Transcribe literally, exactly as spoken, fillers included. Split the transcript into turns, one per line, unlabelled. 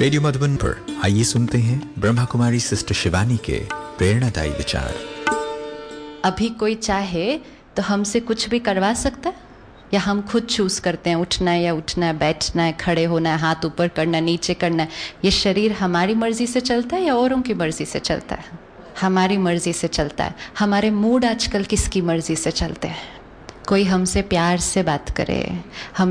Radio Madhuban पर आइए सुनते हैं ब्रह्मा कुमारी सिस्टर शिवानी के प्रेरणादायी विचार।
अभी कोई चाहे तो हमसे कुछ भी करवा सकता है, या हम खुद चूज करते हैं उठना है या उठना है, बैठना है, खड़े होना है, हाथ ऊपर करना है, नीचे करना है। ये शरीर हमारी मर्जी से चलता है या औरों की मर्जी से चलता है? हमारी मर्जी से चलता है। हमारे मूड आजकल किसकी मर्जी से चलते हैं? कोई हमसे प्यार से बात करे, हम